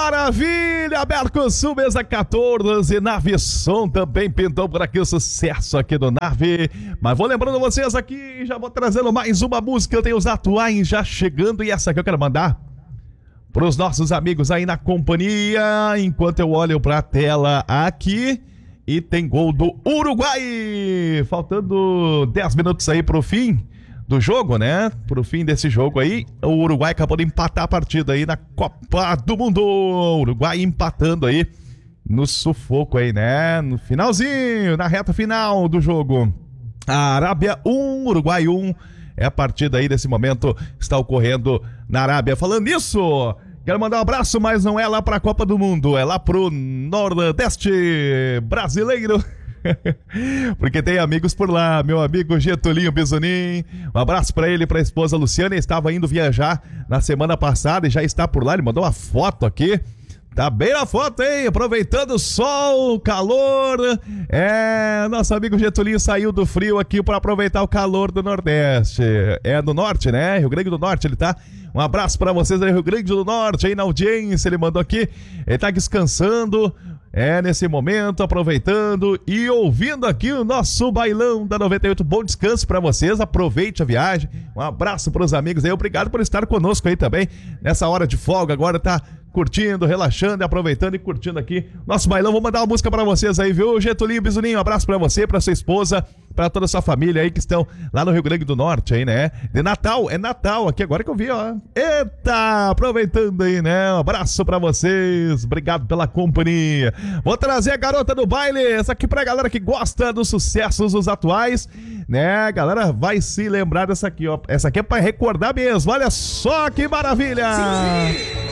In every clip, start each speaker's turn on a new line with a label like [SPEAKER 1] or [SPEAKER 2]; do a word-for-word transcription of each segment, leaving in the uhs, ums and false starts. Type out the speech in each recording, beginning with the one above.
[SPEAKER 1] maravilha! Mercosul, mesa quatorze, Nave Som também pintou por aqui o sucesso aqui do Nave. Mas vou lembrando vocês aqui, já vou trazendo mais uma música. Eu tenho os atuais já chegando e essa aqui eu quero mandar para os nossos amigos aí na companhia. Enquanto eu olho para a tela aqui e tem gol do Uruguai. Faltando dez minutos aí pro fim do jogo, né? Pro fim desse jogo aí, o Uruguai acabou de empatar a partida aí na Copa do Mundo. O Uruguai empatando aí no sufoco aí, né? No finalzinho, na reta final do jogo. A Arábia um, Uruguai um. É a partida aí desse momento está ocorrendo na Arábia. Falando nisso, quero mandar um abraço, mas não é lá pra Copa do Mundo, é lá pro Nordeste brasileiro. Porque tem amigos por lá, meu amigo Getulinho Bisonin, um abraço pra ele e pra esposa Luciana. Ele estava indo viajar na semana passada e já está por lá, ele mandou uma foto aqui. Tá bem na foto, hein? Aproveitando o sol, o calor. É, nosso amigo Getulinho saiu do frio aqui para aproveitar o calor do Nordeste. É do Norte, né? Rio Grande do Norte ele tá. Um abraço para vocês aí, Rio Grande do Norte, aí na audiência. Ele mandou aqui. Ele tá descansando, é, nesse momento, aproveitando e ouvindo aqui o nosso bailão da noventa e oito. Bom descanso para vocês, aproveite a viagem. Um abraço para os amigos aí, obrigado por estar conosco aí também. Nessa hora de folga agora tá curtindo, relaxando, aproveitando e curtindo aqui nosso bailão. Vou mandar uma música pra vocês aí, viu? Getulinho Bisoninho, um abraço pra você, pra sua esposa, pra toda a sua família aí que estão lá no Rio Grande do Norte aí, né? De Natal, é Natal aqui agora que eu vi, ó. Eita, aproveitando aí, né? Um abraço pra vocês, obrigado pela companhia. Vou trazer a garota do baile, essa aqui pra galera que gosta dos sucessos dos atuais, né? A galera vai se lembrar dessa aqui, ó. Essa aqui é pra recordar mesmo, olha só que maravilha! Sim, sim.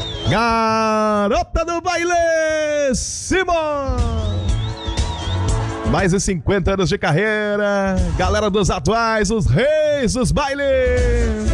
[SPEAKER 1] Garota do baile, Simon! Mais de cinquenta anos de carreira, galera dos atuais, os reis dos bailes!